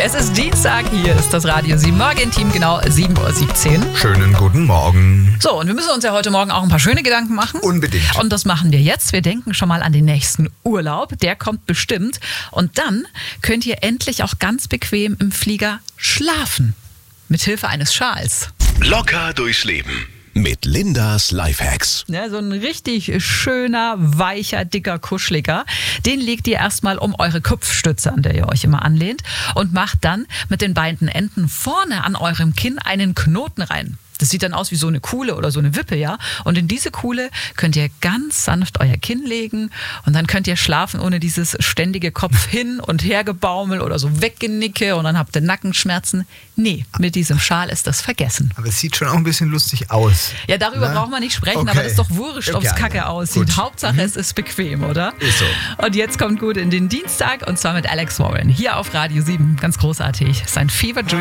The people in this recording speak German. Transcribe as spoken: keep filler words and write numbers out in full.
Es ist Dienstag, hier ist das Radio sieben Morgen-Team, genau sieben Uhr siebzehn. Schönen guten Morgen. So, und wir müssen uns ja heute Morgen auch ein paar schöne Gedanken machen. Unbedingt. Und das machen wir jetzt. Wir denken schon mal an den nächsten Urlaub. Der kommt bestimmt. Und dann könnt ihr endlich auch ganz bequem im Flieger schlafen. Mithilfe eines Schals. Locker durchs Leben mit Lindas Lifehacks. Ja, so ein richtig schöner, weicher, dicker, kuscheliger. Den legt ihr erstmal um eure Kopfstütze, an der ihr euch immer anlehnt, und macht dann mit den beiden Enden vorne an eurem Kinn einen Knoten rein. Das sieht dann aus wie so eine Kuhle oder so eine Wippe, ja. Und in diese Kuhle könnt ihr ganz sanft euer Kinn legen und dann könnt ihr schlafen ohne dieses ständige Kopf hin und her gebaumel oder so Weggenicke und dann habt ihr Nackenschmerzen. Nee, mit diesem Schal ist das vergessen. Aber es sieht schon auch ein bisschen lustig aus. Ja, darüber Na? braucht man nicht sprechen, Okay. aber das ist doch wurscht, ob es Egal. kacke aussieht. Gut. Hauptsache, es ist bequem, oder? Ist so. Und jetzt kommt gut in den Dienstag und zwar mit Alex Warren hier auf Radio sieben. Ganz großartig. Sein Fever Dream.